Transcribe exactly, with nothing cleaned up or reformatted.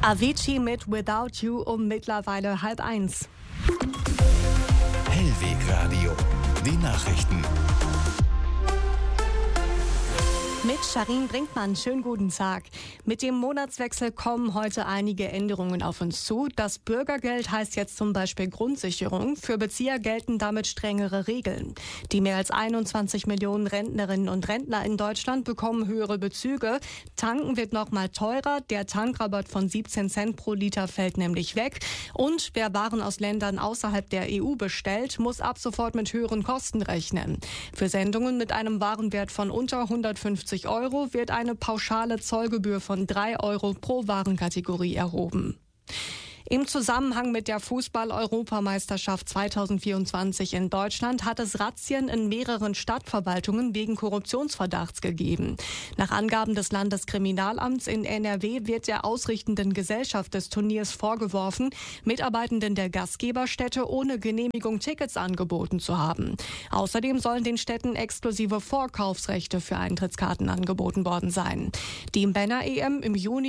Avicii mit Without You um mittlerweile halb eins. Hellwegradio, die Nachrichten. Mit Sharin Brinkmann, schönen guten Tag. Mit dem Monatswechsel kommen heute einige Änderungen auf uns zu. Das Bürgergeld heißt jetzt zum Beispiel Grundsicherung. Für Bezieher gelten damit strengere Regeln. Die mehr als einundzwanzig Millionen Rentnerinnen und Rentner in Deutschland bekommen höhere Bezüge. Tanken wird noch mal teurer. Der Tankrabatt von siebzehn Cent pro Liter fällt nämlich weg. Und wer Waren aus Ländern außerhalb der E U bestellt, muss ab sofort mit höheren Kosten rechnen. Für Sendungen mit einem Warenwert von unter hundertfünfzig Euro wird eine pauschale Zollgebühr von drei Euro pro Warenkategorie erhoben. Im Zusammenhang mit der Fußball-Europameisterschaft zweitausendvierundzwanzig in Deutschland hat es Razzien in mehreren Stadtverwaltungen wegen Korruptionsverdachts gegeben. Nach Angaben des Landeskriminalamts in N R W wird der ausrichtenden Gesellschaft des Turniers vorgeworfen, Mitarbeitenden der Gastgeberstätte ohne Genehmigung Tickets angeboten zu haben. Außerdem sollen den Städten exklusive Vorkaufsrechte für Eintrittskarten angeboten worden sein. Die Männer-E M im Juni